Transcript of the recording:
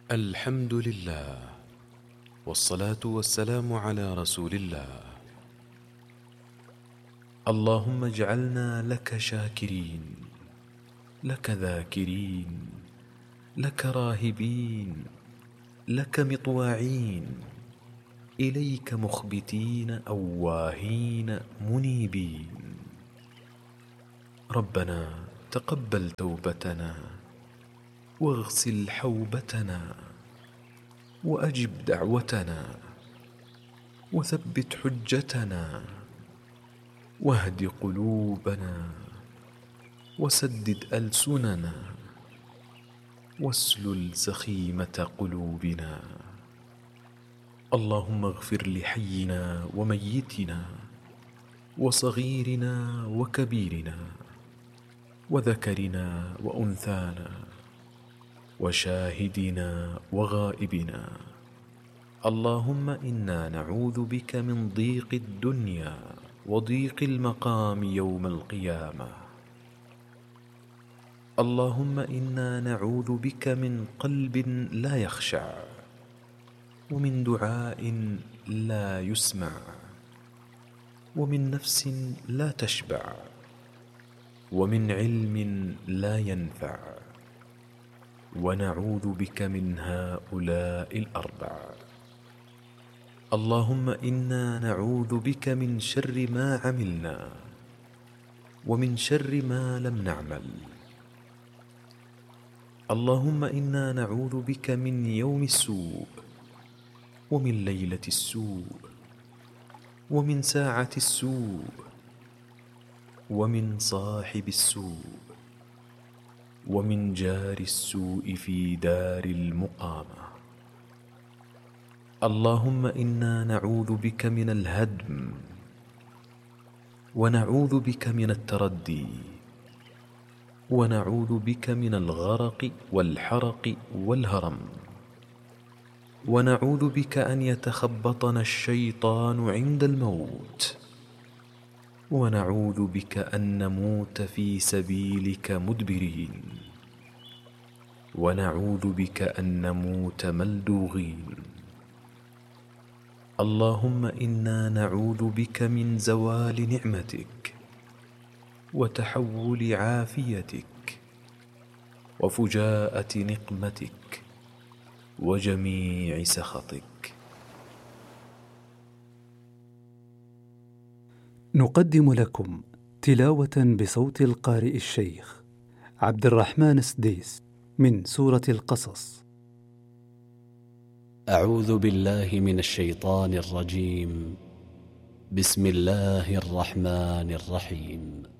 الحمد لله، والصلاة والسلام على رسول الله. اللهم اجعلنا لك شاكرين، لك ذاكرين، لك راهبين، لك مطواعين، إليك مخبتين أواهين منيبين. ربنا تقبل توبتنا، واغسل حوبتنا، وأجب دعوتنا، وثبت حجتنا، واهد قلوبنا، وسدد ألسننا، واسلل سخيمة قلوبنا. اللهم اغفر لحينا وميتنا، وصغيرنا وكبيرنا، وذكرنا وأنثانا، وشاهدنا وغائبنا. اللهم إنا نعوذ بك من ضيق الدنيا وضيق المقام يوم القيامة. اللهم إنا نعوذ بك من قلب لا يخشع، ومن دعاء لا يسمع، ومن نفس لا تشبع، ومن علم لا ينفع. ونعوذ بك من هؤلاء الأربع. اللهم إنا نعوذ بك من شر ما عملنا، ومن شر ما لم نعمل. اللهم إنا نعوذ بك من يوم السوء، ومن ليلة السوء، ومن ساعة السوء، ومن صاحب السوء، ومن جار السوء في دار المقامة. اللهم إنا نعوذ بك من الهدم، ونعوذ بك من التردي، ونعوذ بك من الغرق والحرق والهرم، ونعوذ بك أن يتخبطنا الشيطان عند الموت، ونعوذ بك أن نموت في سبيلك مدبرين، ونعوذ بك أن نموت ملدوغين. اللهم إنا نعوذ بك من زوال نعمتك، وتحول عافيتك، وفجاءة نقمتك، وجميع سخطك. نقدم لكم تلاوة بصوت القارئ الشيخ عبد الرحمن السديس من سورة القصص. أعوذ بالله من الشيطان الرجيم. بسم الله الرحمن الرحيم.